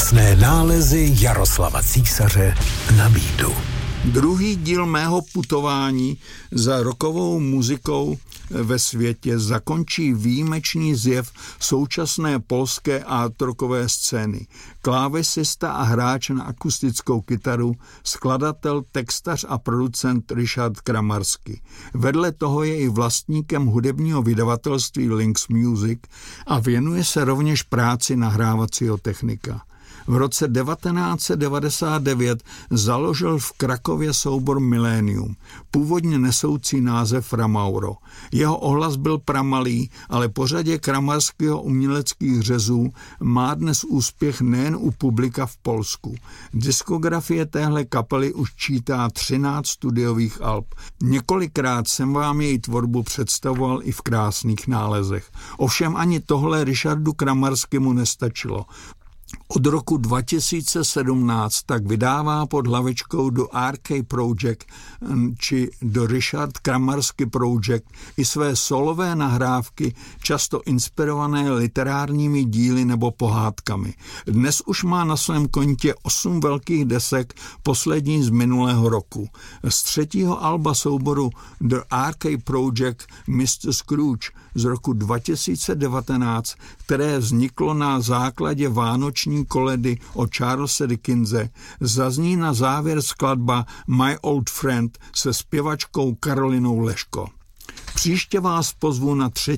Krásné nálezy Jaroslava Císaře na beatu. Druhý díl mého putování za rockovou muzikou ve světě zakončí výjimečný zjev současné polské art rockové scény. Klávesista a hráč na akustickou kytaru, skladatel, textař a producent Richard Kramarski. Vedle toho je i vlastníkem hudebního vydavatelství Lynx Music a věnuje se rovněž práci nahrávacího technika. V roce 1999 založil v Krakově soubor Millennium, původně nesoucí název Framauro. Jeho ohlas byl pramalý, ale po řadě kramarského uměleckých řezů má dnes úspěch nejen u publika v Polsku. Diskografie téhle kapely už čítá 13 studiových alb. Několikrát jsem vám její tvorbu představoval i v krásných nálezech. Ovšem ani tohle Richardu Kramarskému nestačilo. Od roku 2017 tak vydává pod hlavičkou The RK Project či The Richard Kramarski Project i své solové nahrávky, často inspirované literárními díly nebo pohádkami. Dnes už má na svém kontě 8 velkých desek, poslední z minulého roku. Z třetího alba souboru The RK Project Mr. Scrooge z roku 2019, které vzniklo na základě vánoční koledy o Charlese Dickense, zazní na závěr skladba My Old Friend se zpěvačkou Karolinou Leško. Příště vás pozvu na 3.